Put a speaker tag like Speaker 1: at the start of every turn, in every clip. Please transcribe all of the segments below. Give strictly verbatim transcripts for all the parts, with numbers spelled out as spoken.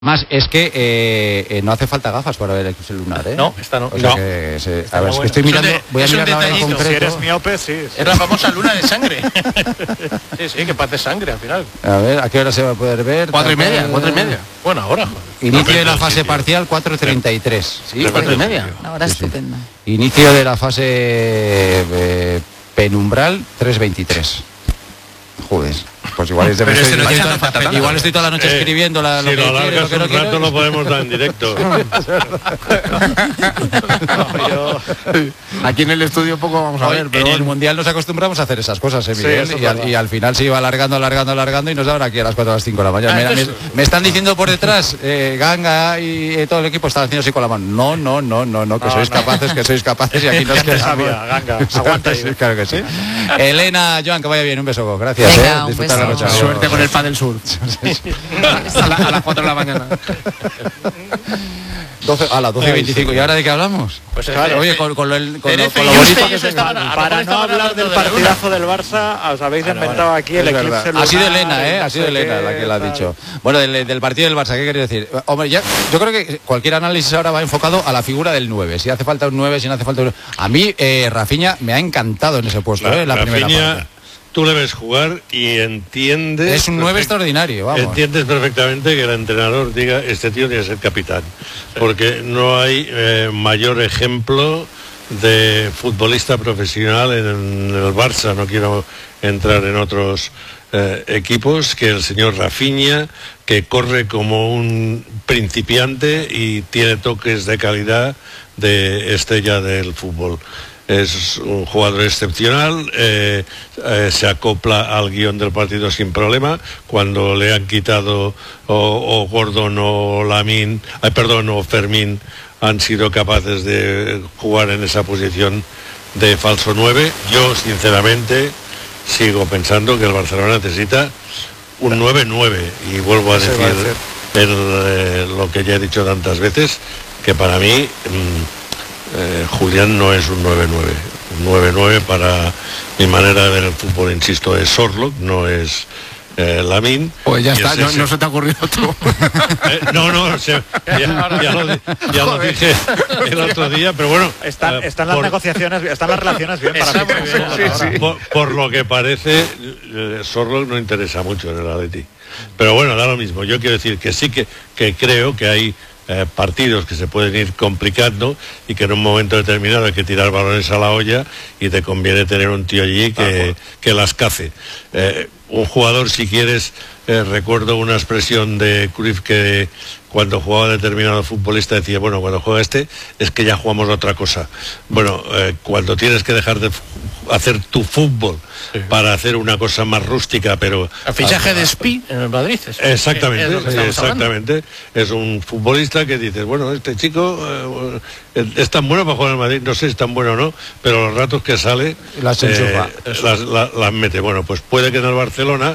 Speaker 1: Más es que eh, eh, no hace falta gafas para ver el eclipse lunar, ¿eh?
Speaker 2: No, esta no.
Speaker 1: O sea
Speaker 2: no.
Speaker 1: que se,
Speaker 2: Está
Speaker 1: a ver,
Speaker 2: bueno.
Speaker 1: que estoy mirando,
Speaker 2: de,
Speaker 1: voy a mirar ahora en concreto.
Speaker 3: Si eres miope, sí, sí.
Speaker 2: Es la famosa luna de sangre. Sí, sí, que parte sangre al final.
Speaker 1: A ver, ¿a qué hora se va a poder ver?
Speaker 2: Cuatro y media, cuatro y media. Bueno, ahora.
Speaker 1: Inicio de la fase parcial, cuatro treinta y tres.
Speaker 2: Sí, cuatro y media.
Speaker 4: Una hora
Speaker 1: Sí, sí.
Speaker 4: estupenda.
Speaker 1: Inicio de la fase eh, penumbral, tres veintitrés. Joder, pues igual es de
Speaker 2: Pero ese no
Speaker 1: igual,
Speaker 2: tiene
Speaker 1: estoy,
Speaker 2: tanta falta,
Speaker 1: igual estoy toda la noche
Speaker 5: Eh,
Speaker 1: escribiendo la, lo
Speaker 5: si
Speaker 1: que
Speaker 5: lo
Speaker 1: quiero,
Speaker 5: alargas
Speaker 1: lo que
Speaker 5: un
Speaker 1: no quiero.
Speaker 5: rato lo podemos dar en directo.
Speaker 6: Aquí en el estudio poco vamos a
Speaker 1: Hoy,
Speaker 6: ver, pero
Speaker 1: en el
Speaker 6: bueno.
Speaker 1: Mundial nos acostumbramos a hacer esas cosas, ¿eh,
Speaker 3: Sí,
Speaker 1: Miguel?
Speaker 3: eso es
Speaker 1: y, al,
Speaker 3: verdad.
Speaker 1: y al final se iba alargando, alargando, alargando y nos daban aquí a las cuatro a las cinco de la mañana.
Speaker 2: Ah,
Speaker 1: Mira,
Speaker 2: entonces-
Speaker 1: me, me están diciendo por detrás, eh, Ganga y eh, todo el equipo están haciendo así con la mano. No, no, no, no, no, que
Speaker 3: No,
Speaker 1: sois
Speaker 3: no.
Speaker 1: capaces, que sois capaces y aquí nos
Speaker 3: Gente
Speaker 1: quedamos.
Speaker 3: sabia, Ganga, aguanta ahí.
Speaker 1: Sí, claro que sí. Elena, Joan, que vaya bien, un beso. Gracias,
Speaker 4: Venga,
Speaker 1: eh.
Speaker 4: un
Speaker 1: Disfrutar la
Speaker 4: beso.
Speaker 1: noche.
Speaker 6: Suerte con el Padel Sur. a, la- a las cuatro de la mañana.
Speaker 1: doce, a las doce y veinticinco. ¿Y ahora de qué hablamos?
Speaker 2: Pues
Speaker 1: Claro, oye, con, con lo, el- con lo,
Speaker 2: Tenerife
Speaker 1: con
Speaker 2: y
Speaker 1: lo bonito
Speaker 2: Elche,
Speaker 1: que
Speaker 2: eso
Speaker 1: se
Speaker 2: estaban- a lo
Speaker 3: Para
Speaker 2: mejor
Speaker 3: no
Speaker 2: estaban
Speaker 3: hablar
Speaker 2: hablando
Speaker 3: del
Speaker 2: de la luna.
Speaker 3: partidazo del Barça, os habéis
Speaker 1: Bueno,
Speaker 3: inventado
Speaker 1: bueno,
Speaker 3: aquí el
Speaker 1: es
Speaker 3: eclipse
Speaker 1: verdad.
Speaker 3: lunar.
Speaker 1: Ha sido Elena, ¿eh?
Speaker 3: no
Speaker 1: Ha sido
Speaker 3: sé
Speaker 1: Elena
Speaker 3: qué,
Speaker 1: la que lo ha
Speaker 3: tal.
Speaker 1: dicho. Bueno, del, del partido del Barça, ¿qué queréis decir? Hombre, ya, yo creo que cualquier análisis ahora va enfocado a la figura del nueve. Si hace falta un nueve, si no hace falta un nueve. A mí, eh, Rafinha me ha encantado en ese puesto, ¿eh? En la primera
Speaker 5: Rafinha,
Speaker 1: parte.
Speaker 5: tú le ves jugar y entiendes.
Speaker 1: Es un nueve
Speaker 5: perfect-
Speaker 1: extraordinario, vamos.
Speaker 5: Entiendes perfectamente que el entrenador diga: este tío tiene que ser capitán. Porque no hay eh, mayor ejemplo de futbolista profesional en el Barça. No quiero entrar en otros eh, equipos que el señor Rafinha, que corre como un principiante y tiene toques de calidad de estrella del fútbol. Es un jugador excepcional, eh, eh, se acopla al guión del partido sin problema. Cuando le han quitado o, o Gordon o Lamine, eh, perdón, o Fermín han sido capaces de jugar en esa posición de falso nueve. Yo, sinceramente, sigo pensando que el Barcelona necesita un nueve nueve, y vuelvo a
Speaker 3: Eso
Speaker 5: decir
Speaker 3: iba a decir.
Speaker 5: el, eh, lo que ya he dicho tantas veces, que para mí mm, Eh, Julián no es un nueve nueve. Un nueve nueve para mi manera de ver el fútbol, insisto, es Sorloth, no es eh, Lamine.
Speaker 6: Pues ya
Speaker 5: Y
Speaker 6: está,
Speaker 5: es
Speaker 6: no,
Speaker 5: ese.
Speaker 6: no se te ha ocurrido tú.
Speaker 5: Eh, no, no, o sea, ya, ya lo, di- ya lo dije el otro día, pero bueno.
Speaker 3: Están,
Speaker 5: eh,
Speaker 3: están las
Speaker 5: por-
Speaker 3: negociaciones, están las relaciones bien para
Speaker 2: Está muy
Speaker 3: fichar.
Speaker 2: bien,
Speaker 3: ahora.
Speaker 2: sí, sí.
Speaker 5: Por, por lo que parece, eh, Sorloth no interesa mucho en el Atleti. Pero bueno, da lo mismo. Yo quiero decir que sí que, que creo que hay eh, partidos que se pueden ir complicando y que en un momento determinado hay que tirar balones a la olla y te conviene tener un tío allí que, que las cace. Eh, un jugador, si quieres, eh, recuerdo una expresión de Cruyff que cuando jugaba determinado futbolista decía: bueno, cuando juega este es que ya jugamos otra cosa. Bueno, eh, cuando tienes que dejar de fu- hacer tu fútbol para hacer una cosa más rústica, pero
Speaker 2: El fichaje de Spi en el Madrid. es-
Speaker 5: exactamente,
Speaker 2: es lo que estamos hablando.
Speaker 5: exactamente, es un futbolista que dices: bueno, este chico eh, es tan bueno para jugar en el Madrid, no sé si es tan bueno o no, pero los ratos que sale
Speaker 1: Las enchufa.
Speaker 5: las, la- las mete. Bueno, pues puede que en el Barcelona,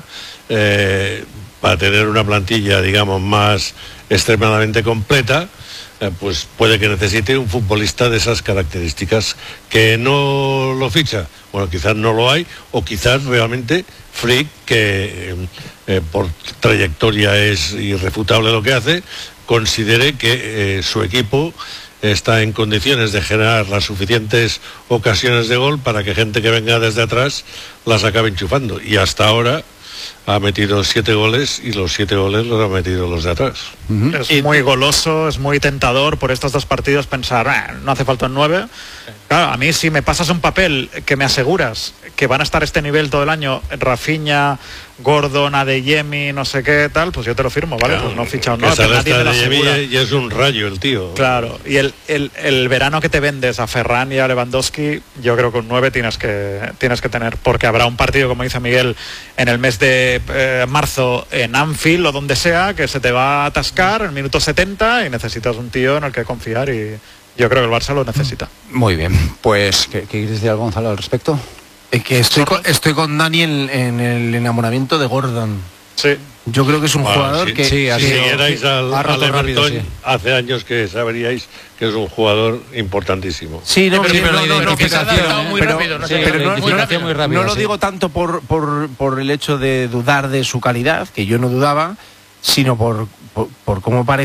Speaker 5: eh, para tener una plantilla, digamos, más extremadamente completa, eh, pues puede que necesite un futbolista de esas características. Que no lo ficha, bueno, quizás no lo hay, o quizás realmente Frick, que eh, eh, por trayectoria es irrefutable lo que hace, considere que eh, su equipo está en condiciones de generar las suficientes ocasiones de gol para que gente que venga desde atrás las acabe enchufando. Y hasta ahora ha metido siete goles y los siete goles los ha metido los de atrás.
Speaker 3: Es muy goloso, es muy tentador por estos dos partidos pensar: "Ah, no hace falta un nueve". Claro, a mí si me pasas un papel que me aseguras que van a estar a este nivel todo el año, Rafinha, Gordon, Adeyemi, no sé qué tal, pues yo te lo firmo, ¿vale? Pues no he fichado un
Speaker 5: Que
Speaker 3: nueve, pero
Speaker 5: sale
Speaker 3: nadie
Speaker 5: hasta
Speaker 3: me lo
Speaker 5: de
Speaker 3: asegura.
Speaker 5: Yemí y es un rayo el tío.
Speaker 3: Claro, y el, el, el verano que te vendes a Ferran y a Lewandowski, yo creo que un nueve tienes que, tienes que tener, porque habrá un partido, como dice Miguel, en el mes de eh, marzo en Anfield o donde sea, que se te va a atascar en el minuto setenta y necesitas un tío en el que confiar, y yo creo que el Barça lo necesita.
Speaker 1: Muy bien, pues, ¿qué, qué quieres decir, Gonzalo, al respecto?
Speaker 6: Es que estoy con, estoy con Dani en, en el enamoramiento de Gordon.
Speaker 3: Sí.
Speaker 6: Yo creo que es un
Speaker 5: Bueno,
Speaker 6: jugador
Speaker 5: sí,
Speaker 6: que...
Speaker 1: sí,
Speaker 5: Si
Speaker 1: ha sido-
Speaker 5: siguierais al,
Speaker 1: ha
Speaker 5: al
Speaker 1: roto rápido,
Speaker 5: Everton
Speaker 1: sí.
Speaker 5: hace años, que sabríais que es un jugador importantísimo.
Speaker 6: Sí, no,
Speaker 2: Sí, pero-
Speaker 6: sí,
Speaker 2: pero
Speaker 6: no,
Speaker 2: la
Speaker 6: no, no,
Speaker 2: identificación,
Speaker 6: pero-
Speaker 2: ¿eh? muy
Speaker 6: pero-
Speaker 2: rápido, no
Speaker 6: sí,
Speaker 2: sé,
Speaker 6: pero
Speaker 2: la
Speaker 6: no-
Speaker 2: identificación
Speaker 6: no-
Speaker 1: muy rápida,
Speaker 6: no lo
Speaker 1: sí.
Speaker 6: digo tanto por, por, por el hecho de dudar de su calidad, que yo no dudaba, sino por, por, por cómo parece